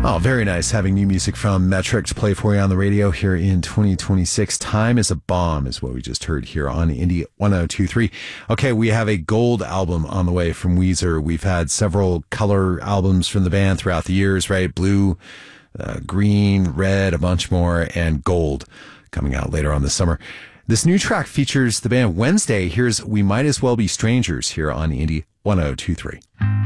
Oh, very nice having new music from Metric to play for you on the radio here in 2026. Time is a Bomb is what we just heard here on Indie 1023. Okay, we have a gold album on the way from Weezer. We've had several color albums from the band throughout the years, right? Blue, green, red, a bunch more, and gold coming out later on this summer. This new track features the band Wednesday. Here's We Might As Well Be Strangers here on Indie 1023.